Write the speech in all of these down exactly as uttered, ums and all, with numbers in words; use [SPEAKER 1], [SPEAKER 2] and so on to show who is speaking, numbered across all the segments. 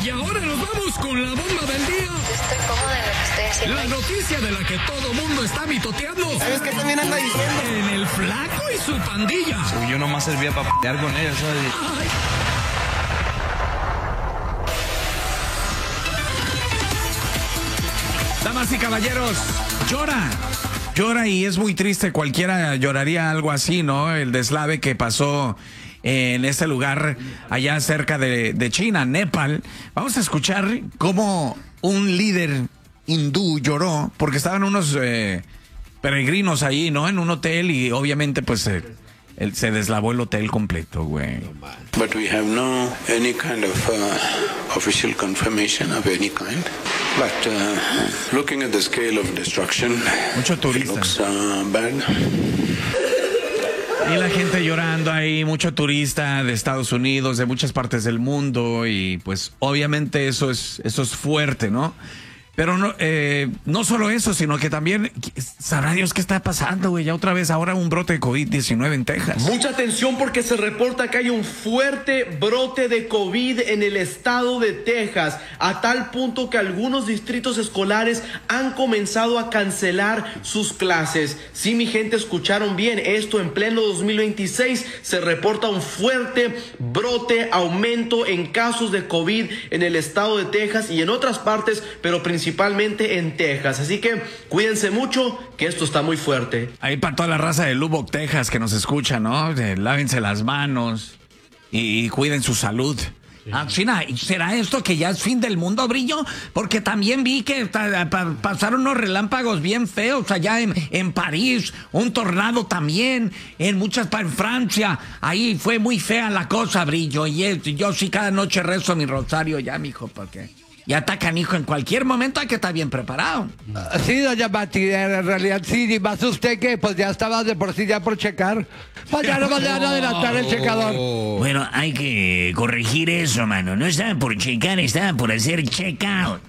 [SPEAKER 1] Y ahora nos vamos con la bomba del día.
[SPEAKER 2] Estoy cómoda en lo que estoy haciendo.
[SPEAKER 1] La noticia de la que todo mundo está mitoteando.
[SPEAKER 3] ¿Sabes qué también anda diciendo?
[SPEAKER 1] En el Flaco y su pandilla.
[SPEAKER 4] Uy, yo nomás servía para pelear con ellos, ¿sabes?
[SPEAKER 1] Ay. Damas y caballeros, llora. Llora y es muy triste. Cualquiera lloraría algo así, ¿no? El deslave que pasó en este lugar allá cerca de, de China, Nepal. Vamos a escuchar cómo un líder hindú lloró porque estaban unos eh, peregrinos ahí, ¿no? En un hotel y obviamente pues eh, el, se deslavó el hotel completo, güey.
[SPEAKER 5] But we have no any kind of uh, official confirmation of any kind. But uh, looking at the scale of destruction,
[SPEAKER 1] mucho turista.
[SPEAKER 5] Looks uh, bad.
[SPEAKER 1] Y la gente llorando ahí, mucho turista de Estados Unidos, de muchas partes del mundo, y pues obviamente eso es, eso es fuerte, ¿no? Pero no, eh, no solo eso, sino que también, sabrá Dios qué está pasando, güey. Ya otra vez ahora un brote de COVID diecinueve en Texas.
[SPEAKER 6] Mucha atención porque se reporta que hay un fuerte brote de COVID en el estado de Texas, a tal punto que algunos distritos escolares han comenzado a cancelar sus clases. Sí, mi gente, escucharon bien, esto en pleno dos mil veintiséis se reporta un fuerte brote, aumento en casos de COVID en el estado de Texas y en otras partes, pero principalmente principalmente en Texas. Así que cuídense mucho, que esto está muy fuerte.
[SPEAKER 1] Ahí para toda la raza de Lubbock, Texas, que nos escucha, ¿no? Eh, lávense las manos y, y cuiden su salud. Sí. Ah, China, ¿será esto que ya es fin del mundo, Brillo? Porque también vi que ta, pa, pasaron unos relámpagos bien feos allá en, en París, un tornado también, en muchas en Francia. Ahí fue muy fea la cosa, Brillo. Y es, yo sí cada noche rezo mi rosario ya, mijo, porque ya atacan, hijo, en cualquier momento hay que estar bien preparado.
[SPEAKER 7] Uh, sí, doña Mati, en realidad sí, y más usted que pues ya estaba de por sí ya por checar. Pues ya no van a adelantar el checador.
[SPEAKER 8] Bueno, hay que corregir eso, mano. No estaba por checar, estaba por hacer check out.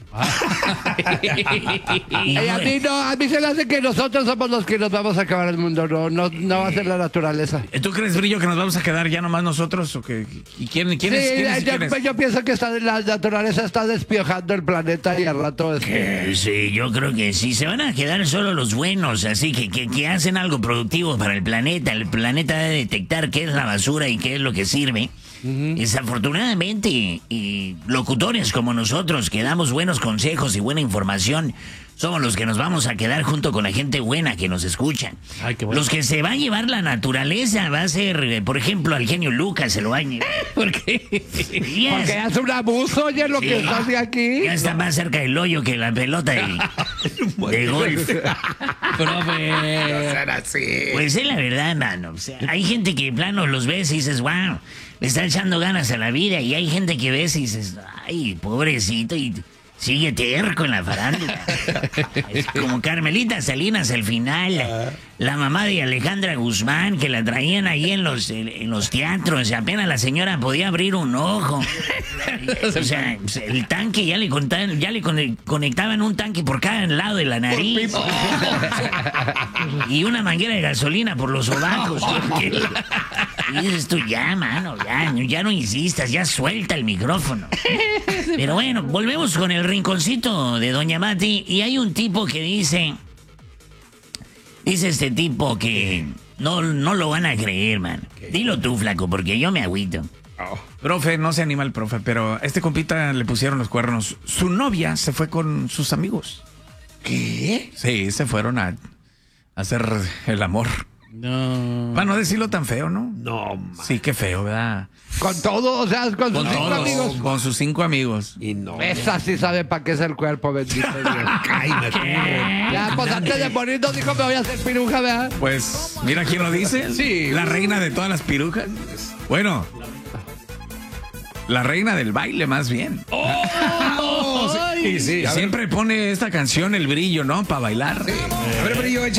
[SPEAKER 7] Y a mí no, a mí se le hace que nosotros somos los que nos vamos a acabar el mundo, no, no, no va a ser la naturaleza.
[SPEAKER 1] ¿Tú crees, Brillo, que nos vamos a quedar ya nomás nosotros? ¿O que, ¿Y quién, quién
[SPEAKER 7] sí,
[SPEAKER 1] es? ¿Quién es,
[SPEAKER 7] yo,
[SPEAKER 1] quién es?
[SPEAKER 7] yo pienso que está, la naturaleza está despiojando el planeta y al rato es
[SPEAKER 8] que... Sí, yo creo que sí, se van a quedar solo los buenos, así que, que, que hacen algo productivo para el planeta. El planeta debe detectar qué es la basura y qué es lo que sirve. Uh-huh. Desafortunadamente, y locutores como nosotros que damos buenos consejos y buena información, somos los que nos vamos a quedar junto con la gente buena que nos escucha. Ay, qué bueno. Los que se va a llevar la naturaleza va a ser, por ejemplo, al genio Lucas se lo va a llevar. ¿Por qué?
[SPEAKER 7] Yes. Porque es un abuso, oye, lo sí. que está de aquí.
[SPEAKER 8] Ya está más cerca del hoyo que la pelota de, de golf.
[SPEAKER 4] Profe. No será así.
[SPEAKER 8] Pues es la verdad, mano. O sea, hay gente que de plano los ves y dices, wow, le está echando ganas a la vida. Y hay gente que ves y dices, ay, pobrecito, y sigue terco en la farándula. Es como Carmelita Salinas al final, la mamá de Alejandra Guzmán, que la traían ahí en los, en los teatros, y apenas la señora podía abrir un ojo. O sea, el tanque ya le contaban, ya le conectaban un tanque por cada lado de la nariz. Y una manguera de gasolina por los sobacos. Y dices tú, ya, mano, ya, ya no insistas, ya suelta el micrófono. Pero bueno, volvemos con el rinconcito de Doña Mati, y hay un tipo que dice, dice este tipo que no, no lo van a creer, man. Dilo tú, flaco, porque yo me agüito.
[SPEAKER 1] Oh. Profe, no se anima el profe, pero a este compita le pusieron los cuernos. Su novia se fue con sus amigos.
[SPEAKER 3] ¿Qué?
[SPEAKER 1] Sí, se fueron a, a hacer el amor.
[SPEAKER 4] No.
[SPEAKER 1] Para no decirlo tan feo, ¿no?
[SPEAKER 4] No, man.
[SPEAKER 1] Sí, qué feo, ¿verdad?
[SPEAKER 7] Con todo, o sea, con,
[SPEAKER 1] con
[SPEAKER 7] sus
[SPEAKER 1] todos,
[SPEAKER 7] cinco amigos.
[SPEAKER 1] Con sus cinco amigos.
[SPEAKER 4] Y no.
[SPEAKER 7] Esa sí sabe para qué es el cuerpo, bendito Dios. Ya, pues antes de morir no dijo me voy a hacer piruja, ¿verdad?
[SPEAKER 1] Pues, mira quién lo dice.
[SPEAKER 4] Sí.
[SPEAKER 1] La reina de todas las pirujas. Bueno, la reina del baile, más bien.
[SPEAKER 4] ¡Oh! Sí, sí,
[SPEAKER 1] siempre pone esta canción, El Brillo, ¿no? Para bailar.
[SPEAKER 4] Sí. A ver, Brillo,